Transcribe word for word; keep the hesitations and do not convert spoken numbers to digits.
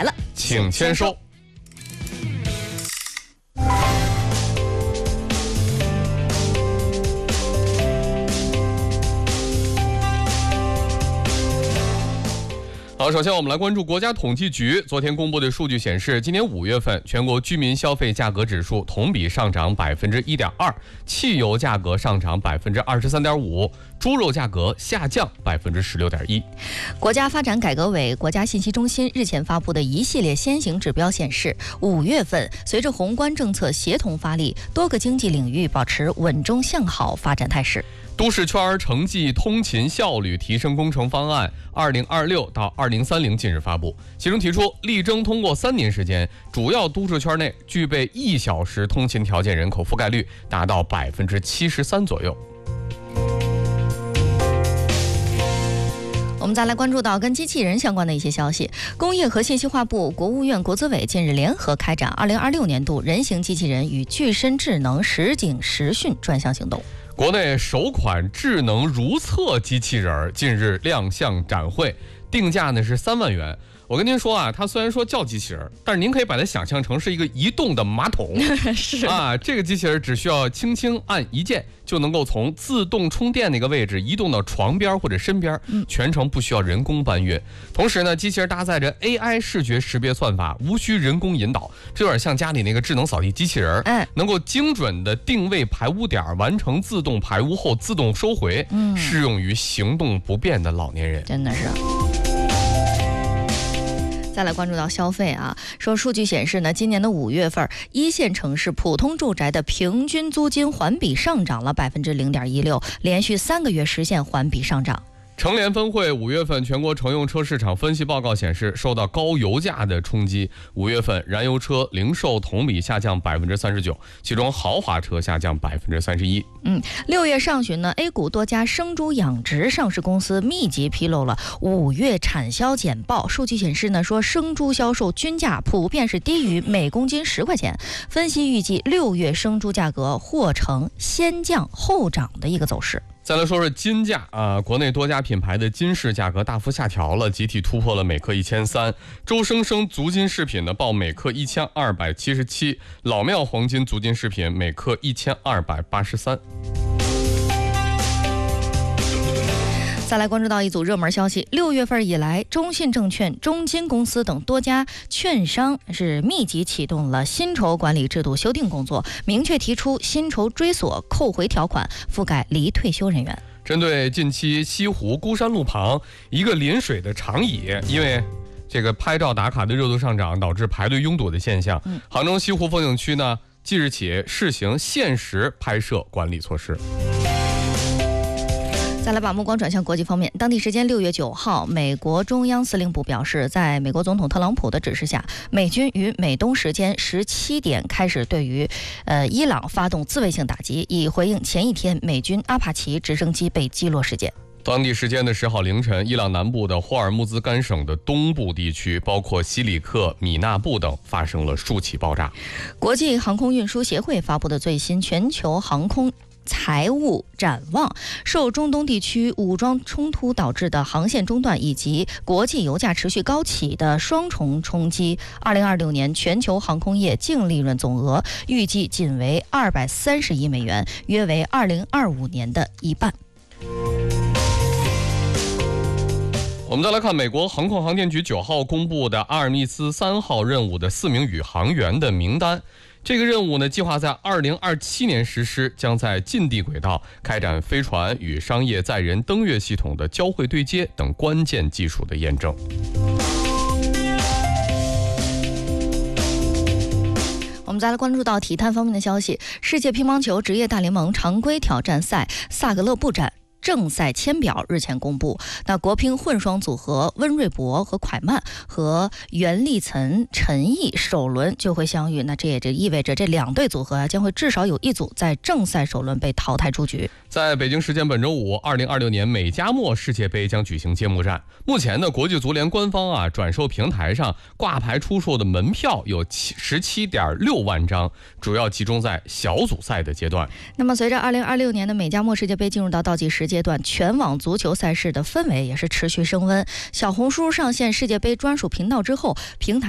来了， 请签收。好，首先我们来关注国家统计局昨天公布的数据显示，今年五月份全国居民消费价格指数同比上涨百分之一点二，汽油价格上涨百分之二十三点五，猪肉价格下降百分之十六点一。 国家发展改革委、国家信息中心日前发布的一系列先行指标显示，五月份随着宏观政策协同发力，多个经济领域保持稳中向好发展态势。 都市圈城际通勤效率提升工程方案二零二六到二零三零近日发布，其中提出力争通过三年时间，主要都市圈内具备一小时通勤条件人口覆盖率达到百分之七十三左右。 我们再来关注到跟机器人相关的一些消息。工业和信息化部、国务院国资委近日联合开展二零二六年度人形机器人与具身智能实景实训专项行动。 国内首款智能如厕机器人近日亮相展会，定价呢是三万元。我跟您说啊，它虽然说叫机器人，但是您可以把它想象成是一个移动的马桶。 是啊，这个机器人只需要轻轻按一键，就能够从自动充电那个位置移动到床边或者身边，全程不需要人工搬运。同时呢，机器人搭载着 A I 视觉识别算法，无需人工引导，这有点像家里那个智能扫地机器人， 哎， 能够精准的定位排污点，完成自动排污后自动收回， 嗯， 适用于行动不便的老年人。 真的是。再来关注到消费啊，说数据显示呢，今年的五月份，一线城市普通住宅的平均租金环比上涨了百分之零点一六，连续三个月实现环比上涨。 乘联分会五月份全国乘用车市场分析报告显示，受到高油价的冲击，五月份燃油车零售同比下降百分之三十九，其中豪华车下降百分之三十一。 嗯，六月上旬呢 ，A 股多家生猪养殖上市公司密集披露了五月产销简报。数据显示呢，说生猪销售均价普遍是低于每公斤十块钱。分析预计六月生猪价格或呈先降后涨的一个走势。 再来说说金价啊，国内多家品牌的金饰价格大幅下调了，集体突破了每克一千三。周生生足金饰品呢报每克一千二百七十七，老庙黄金足金饰品每克一千二百八十三。 再来关注到一组热门消息，六月份以来，中信证券、中金公司等多家券商是密集启动了薪酬管理制度修订工作，明确提出薪酬追索、扣回条款，覆盖离退休人员。 针对近期西湖孤山路旁一个临水的长椅，因为这个拍照打卡的热度上涨，导致排队拥堵的现象， 嗯、 杭州西湖风景区呢，即日起试行限时拍摄管理措施。 再来把目光转向国际方面，当地时间六月九号，美国中央司令部表示，在美国总统特朗普的指示下，美军于美东时间十七点开始对于呃伊朗发动自卫性打击，以回应前一天美军阿帕奇直升机被击落事件。 当地时间的十号凌晨，伊朗南部的霍尔木兹干省的东部地区，包括西里克、米纳布等，发生了数起爆炸。 国际航空运输协会发布的最新全球航空财务展望，受中东地区武装冲突导致的航线中断以及国际油价持续高企的双重冲击，二零二六年全球航空业净利润总额预计仅为二百三十亿美元，约为二零二五年的一半。 我们再来看美国航空航天局九号公布的阿尔密斯三号任务的四名宇航员的名单。这个任务呢，计划在二零二七年实施，将在近地轨道开展飞船与商业载人登月系统的交会对接等关键技术的验证。 我们再来关注到体坛方面的消息，世界乒乓球职业大联盟常规挑战赛萨格勒布站正赛签表日前公布，那国乒混双组合温瑞博和蒯曼和袁立岑、陈毅首轮就会相遇，那这也就意味着这两队组合啊将会至少有一组在正赛首轮被淘汰出局。 在北京时间本周五，二零二六年美加墨世界杯将举行揭幕战。目前呢，国际足联官方啊转售平台上挂牌出售的门票有十七点六万张，主要集中在小组赛的阶段。 那么随着二零二六年的美加墨世界杯进入到倒计时阶段，全网足球赛事的氛围也是持续升温。小红书上线世界杯专属频道之后，平台